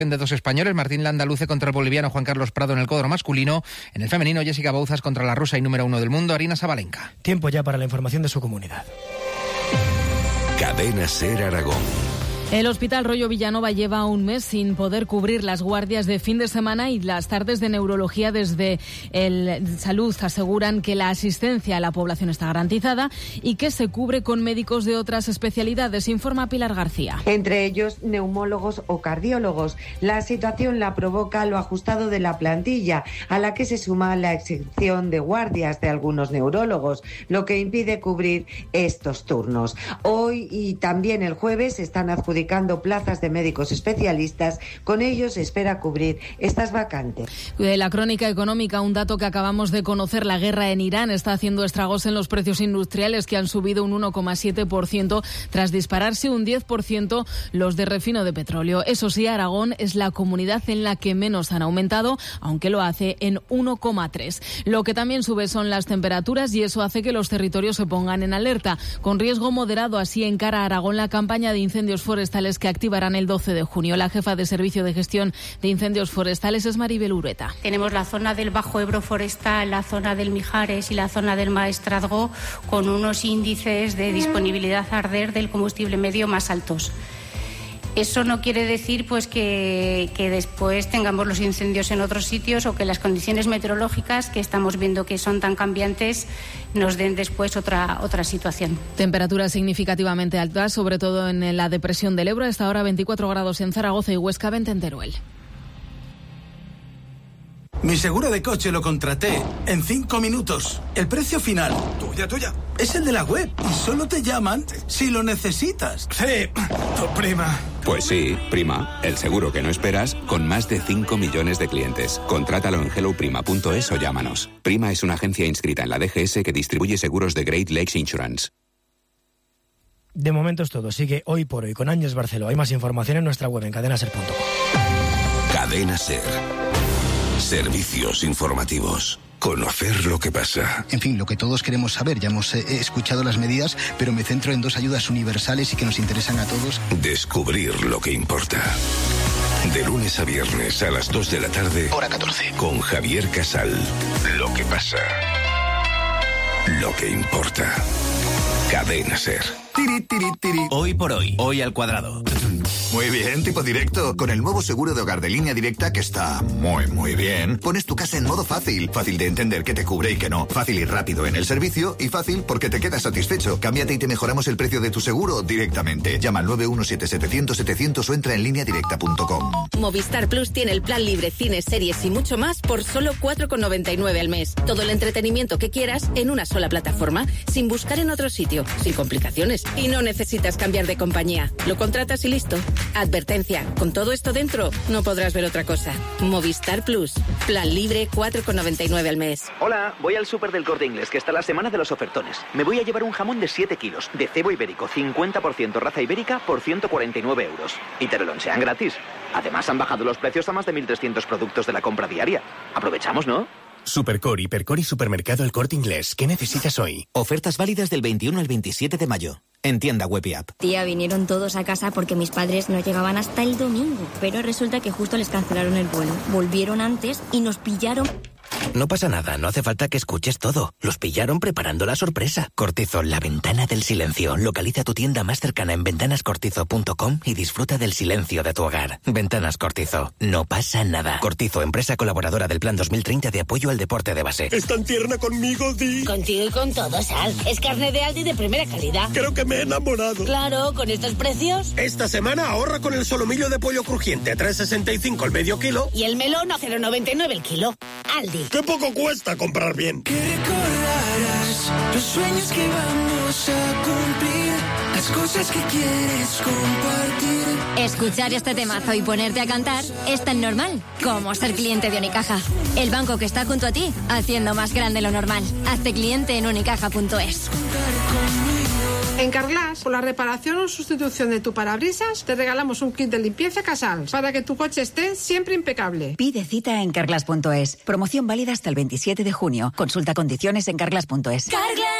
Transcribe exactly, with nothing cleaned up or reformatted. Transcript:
de dos españoles, Martín Landa luce contra el boliviano Juan Carlos Prado en el cuadro masculino. En el femenino, Jessica Bouzas contra la rusa y número uno del mundo, Aryna Sabalenka. Tiempo ya para la información de su comunidad. Cadena SER Aragón. El Hospital Rollo Villanova lleva un mes sin poder cubrir las guardias de fin de semana y las tardes de neurología. Desde el Salud aseguran que la asistencia a la población está garantizada y que se cubre con médicos de otras especialidades, informa Pilar García. Entre ellos neumólogos o cardiólogos. La situación la provoca lo ajustado de la plantilla, a la que se suma la exención de guardias de algunos neurólogos, lo que impide cubrir estos turnos. Hoy y también el jueves están adjudicados plazas de médicos especialistas. Con ellos se espera cubrir estas vacantes. De la crónica económica, un dato que acabamos de conocer: la guerra en Irán está haciendo estragos en los precios industriales, que han subido un uno coma siete por ciento tras dispararse un diez por ciento los de refino de petróleo. Eso sí, Aragón es la comunidad en la que menos han aumentado, aunque lo hace en uno coma tres. Lo que también sube son las temperaturas y eso hace que los territorios se pongan en alerta, con riesgo moderado. Así encara Aragón la campaña de incendios forestales que activarán el doce de junio. La jefa de Servicio de Gestión de Incendios Forestales es Maribel Ureta. Tenemos la zona del Bajo Ebro Forestal, la zona del Mijares y la zona del Maestrazgo con unos índices de disponibilidad a arder del combustible medio más altos. Eso no quiere decir pues que, que después tengamos los incendios en otros sitios o que las condiciones meteorológicas, que estamos viendo que son tan cambiantes, nos den después otra, otra situación. Temperaturas significativamente altas, sobre todo en la depresión del Ebro. Hasta ahora veinticuatro grados en Zaragoza y Huesca, veinte en Teruel. Mi seguro de coche lo contraté en cinco minutos. El precio final, tuya, tuya, es el de la web y solo te llaman si lo necesitas. Sí, tu prima. Pues sí, Prima, el seguro que no esperas, con más de cinco millones de clientes. Contrátalo en hello prima punto es o llámanos. Prima es una agencia inscrita en la D G S que distribuye seguros de Great Lakes Insurance. De momento es todo. Sigue Hoy por Hoy con Ángels Barceló. Hay más información en nuestra web en cadena ser punto com. Cadena SER. Servicios informativos. Conocer lo que pasa. En fin, lo que todos queremos saber. Ya hemos eh, escuchado las medidas, pero me centro en dos ayudas universales y que nos interesan a todos. Descubrir lo que importa. De lunes a viernes a las dos de la tarde. Hora catorce. Con Javier Casal. Lo que pasa. Lo que importa. Cadena SER. Tiri, tiri, tiri. Hoy por hoy. Hoy al cuadrado. Muy bien, tipo directo. Con el nuevo seguro de hogar de Línea Directa, que está muy, muy bien, pones tu casa en modo fácil. Fácil de entender que te cubre y que no. Fácil y rápido en el servicio y fácil porque te quedas satisfecho. Cámbiate y te mejoramos el precio de tu seguro directamente. Llama al nueve uno siete setecientos setecientos o entra en línea directa punto com. Movistar Plus tiene el plan libre, cines, series y mucho más por solo cuatro con noventa y nueve al mes. Todo el entretenimiento que quieras en una sola plataforma, sin buscar en otro sitio, sin complicaciones. Y no necesitas cambiar de compañía. Lo contratas y listo. Advertencia, con todo esto dentro, no podrás ver otra cosa. Movistar Plus, plan libre cuatro con noventa y nueve al mes. Hola, voy al súper del Corte Inglés, que está la semana de los ofertones. Me voy a llevar un jamón de siete kilos, de cebo ibérico, cincuenta por ciento raza ibérica, por ciento cuarenta y nueve euros. Y te lo lonchean gratis. Además, han bajado los precios a más de mil trescientos productos de la compra diaria. Aprovechamos, ¿no? Supercore, Hipercor y Supermercado El Corte Inglés. ¿Qué necesitas hoy? Ofertas válidas del veintiuno al veintisiete de mayo. En tienda web y app. Tía, vinieron todos a casa porque mis padres no llegaban hasta el domingo. Pero resulta que justo les cancelaron el vuelo. Volvieron antes y nos pillaron... No pasa nada, no hace falta que escuches todo. Los pillaron preparando la sorpresa. Cortizo, la ventana del silencio. Localiza tu tienda más cercana en ventanas cortizo punto com y disfruta del silencio de tu hogar. Ventanas Cortizo, no pasa nada. Cortizo, empresa colaboradora del Plan dos mil treinta de apoyo al deporte de base. Es tan tierna conmigo, Di. Contigo y con todo, Sal. Es carne de Aldi de primera calidad. Creo que me he enamorado. Claro, con estos precios. Esta semana ahorra con el solomillo de pollo crujiente a tres sesenta y cinco el medio kilo. Y el melón a cero noventa y nueve el kilo. Aldi. ¡Qué poco cuesta comprar bien! Que recordarás los sueños que vamos a cumplir, las cosas que quieres compartir. Escuchar este temazo y ponerte a cantar es tan normal como ser cliente de Unicaja. El banco que está junto a ti, haciendo más grande lo normal. Hazte cliente en unicaja punto es. En Carglass, por la reparación o sustitución de tu parabrisas, te regalamos un kit de limpieza Casals para que tu coche esté siempre impecable. Pide cita en carglass punto es. Promoción válida hasta el veintisiete de junio. Consulta condiciones en carglass punto es. Carglass.